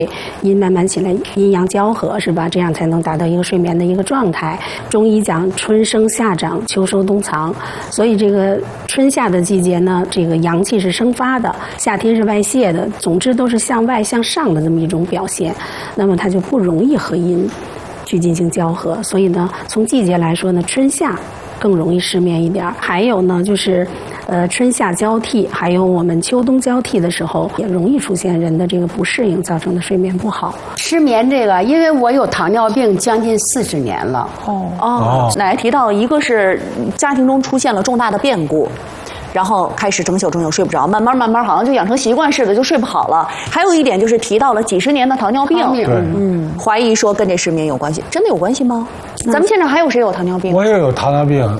阴慢慢起来，阴阳交合是吧？这样才能达到一个睡眠的一个状态。中医讲春生夏长，秋收冬藏，所以这个春夏的季节呢，这个阳气是生发的，夏天是外泄的，总之都是向外向上的这么一种表现。那么它就不容易和阴去进行交合，所以呢，从季节来说呢，春夏更容易失眠一点。还有呢，就是春夏交替，还有我们秋冬交替的时候，也容易出现人的这个不适应造成的睡眠不好。 失眠这个，因为我有糖尿病将近40年了。 奶奶提到，一个是家庭中出现了重大的变故。然后开始整宿睡不着，慢慢好像就养成习惯似的就睡不好了。还有一点就是提到了几十年的糖尿病，怀疑说跟这失眠有关系，真的有关系吗？咱们现场还有谁有糖尿病？ 我也有糖尿病。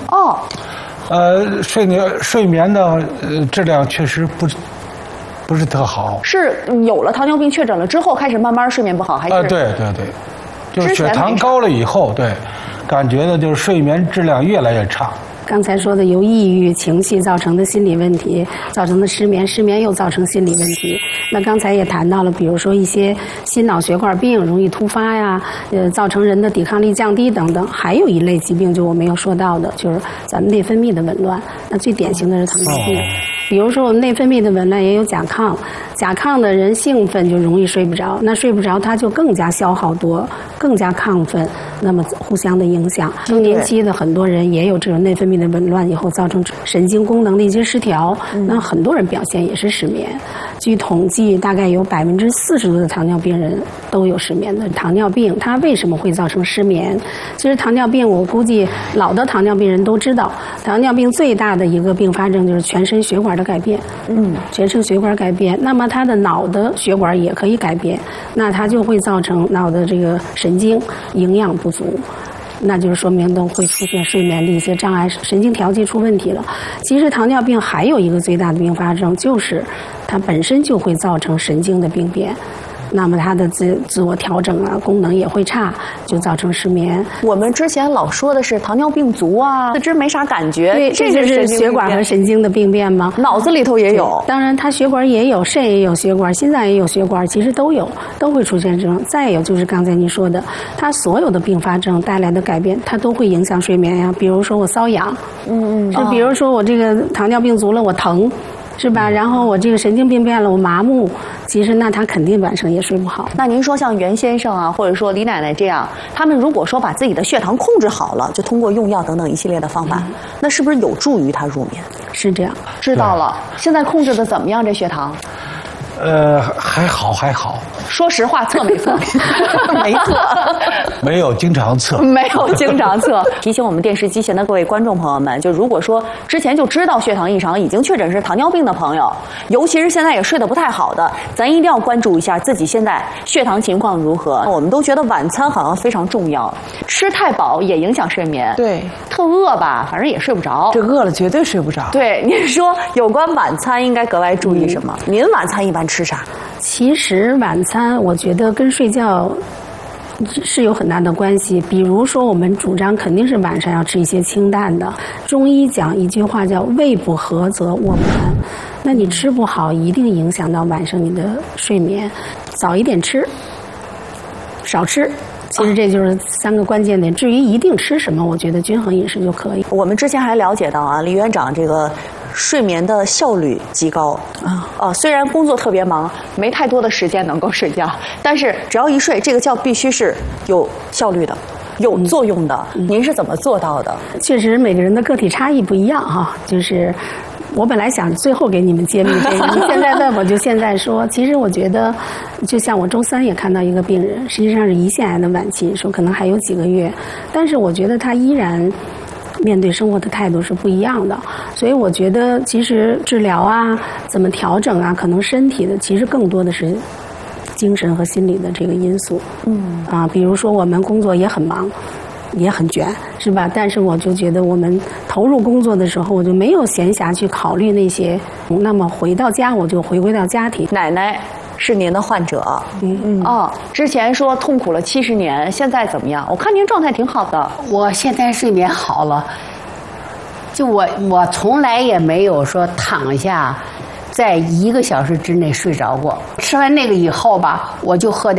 睡眠的质量确实不是特好。 是有了糖尿病确诊了之后开始慢慢睡眠不好，还是？ 对，就是血糖高了以后，对，感觉的就是睡眠质量越来越差。 刚才说的由抑郁情绪造成的心理问题造成的失眠，失眠又造成心理问题。那刚才也谈到了，比如说一些心脑血管病容易突发呀，造成人的抵抗力降低等等。还有一类疾病就我没有说到的，就是咱们内分泌的紊乱。那最典型的是糖尿病。比如说我们内分泌的紊乱也有甲亢，甲亢的人兴奋就容易睡不着，那睡不着他就更加消耗多，更加亢奋，那么互相的影响。更年期的很多人也有这种内分泌的紊乱，以后造成神经功能的一些失调，那很多人表现也是失眠。据统计，大概有40%多的糖尿病人都有失眠的。糖尿病它为什么会造成失眠？其实糖尿病我估计老的糖尿病人都知道，糖尿病最大的一个并发症就是全身血管的改变。全身血管改变，那么他的脑的血管也可以改变，那它就会造成脑的这个神经营养不足。那就是说明都会出现睡眠的一些障碍，神经调节出问题了。其实糖尿病还有一个最大的并发症，就是它本身就会造成神经的病变，那么它的自我调整啊功能也会差，就造成失眠。 我们之前老说的是糖尿病足啊，四肢没啥感觉， 对，这就是血管和神经的病变吗？ 脑子里头也有， 当然它血管也有，肾也有血管，心脏也有血管，其实都有，都会出现这种。再有就是刚才您说的，它所有的并发症带来的改变，它都会影响睡眠呀。比如说我瘙痒，比如说我这个糖尿病足了，我疼。是吧？然后我这个神经病变了，我麻木，其实那他肯定晚上也睡不好。 那您说像袁先生啊，或者说李奶奶这样，他们如果说把自己的血糖控制好了，就通过用药等等一系列的方法，那是不是有助于他入眠？ 是这样。 知道了。现在控制的怎么样？这血糖？ 还好。 说实话，测没测？没测， 没有经常测， 没有经常测。提醒我们电视机前的各位观众朋友们，就如果说之前就知道血糖异常，已经确诊是糖尿病的朋友，尤其是现在也睡得不太好的，咱一定要关注一下自己现在血糖情况如何。我们都觉得晚餐好像非常重要，吃太饱也影响睡眠。 对， 特饿吧，反正也睡不着。 这饿了绝对睡不着。 对，您说有关晚餐应该格外注意什么？您晚餐一般吃啥？ 其实晚餐我觉得跟睡觉是有很大的关系。比如说我们主张肯定是晚上要吃一些清淡的。中医讲一句话叫胃不和则卧不安，那你吃不好一定影响到晚上你的睡眠。早一点吃，少吃，其实这就是3个关键点。至于一定吃什么，我觉得均衡饮食就可以。 我们之前还了解到啊，李院长这个睡眠的效率极高虽然工作特别忙，没太多的时间能够睡觉，但是只要一睡，这个觉必须是有效率的。有作用的，您是怎么做到的？ 确实，每个人的个体差异不一样哈。就是我本来想最后给你们揭秘这个，你现在问我就现在说。其实我觉得，就像我周3也看到一个病人，实际上是胰腺癌的晚期，说可能还有几个月，但是我觉得他依然面对生活的态度是不一样的。所以我觉得，其实治疗啊，怎么调整啊，可能身体的其实更多的是精神和心理的这个因素。比如说我们工作也很忙，也很卷，是吧？但是我就觉得我们投入工作的时候，我就没有闲暇去考虑那些。那么回到家，我就回归到家庭。 奶奶是您的患者，之前说痛苦了70年，现在怎么样？我看您状态挺好的。 我现在睡眠好了，就我从来也没有说躺下，在1个小时之内睡着过。吃完那个以后吧，我就喝点